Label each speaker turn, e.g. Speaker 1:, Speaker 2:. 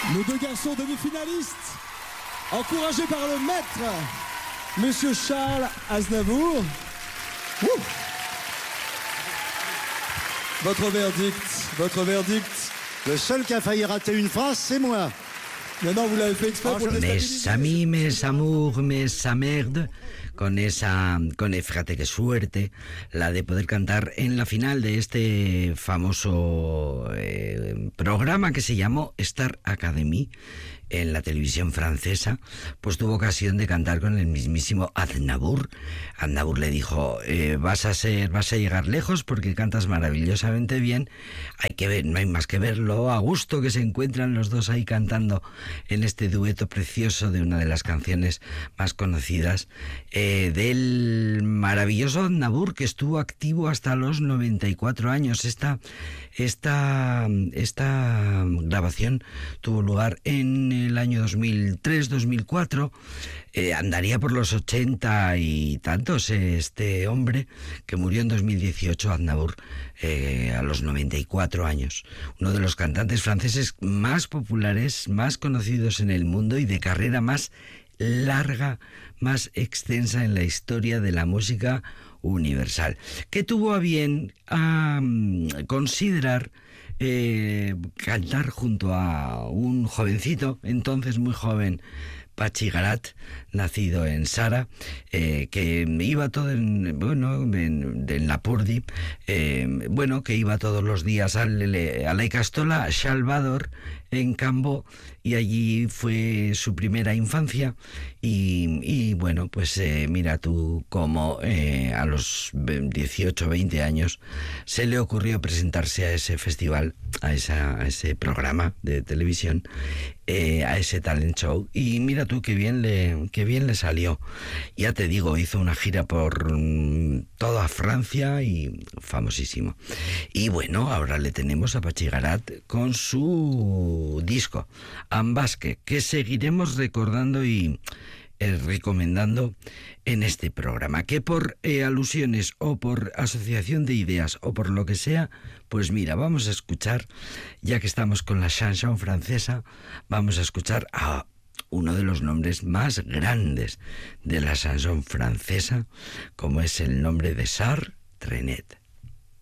Speaker 1: Nos deux garçons demi-finalistes, encouragés par le maître, Monsieur Charles Aznavour. Votre verdict.
Speaker 2: Le seul qui a failli rater une phrase, c'est moi.
Speaker 1: Maintenant, vous l'avez fait exprès pour
Speaker 3: Mes
Speaker 1: déstabiliser.
Speaker 3: amis, mes amours, mes amerd, fíjate qué suerte, la de poder cantar en la final de este famoso programa que se llamó Star Academy en la televisión francesa. Pues tuvo ocasión de cantar con el mismísimo Aznavour. Aznavour le dijo, vas a llegar lejos porque cantas maravillosamente bien. Hay que ver, no hay más que verlo a gusto que se encuentran los dos ahí cantando en este dueto precioso de una de las canciones más conocidas del maravilloso Aznavour, que estuvo activo hasta los 94 años. Esta grabación tuvo lugar en el año 2003-2004. Andaría por los 80 y tantos este hombre, que murió en 2018, Aznavour, a los 94 años. Uno de los cantantes franceses más populares, más conocidos en el mundo y de carrera más larga, más extensa en la historia de la música universal, que tuvo a bien considerar cantar junto a un jovencito, entonces muy joven, Pachi Garat, nacido en Sara, que iba todo en Lapurdi, que iba todos los días a la Icastola, a Salvador, en Cambó, y allí fue su primera infancia. Y mira tú cómo a los 18 20 años se le ocurrió presentarse a ese festival, a ese programa de televisión, a ese talent show, y mira tú qué bien le salió. Ya te digo, hizo una gira por toda Francia y famosísimo. Y bueno, ahora le tenemos a Pachi Garat con su disco Ambasque, que seguiremos recordando y recomendando en este programa, que por alusiones o por asociación de ideas o por lo que sea, pues mira, vamos a escuchar, ya que estamos con la chanson francesa, vamos a escuchar a uno de los nombres más grandes de la chanson francesa, como es el nombre de Charles Trenet.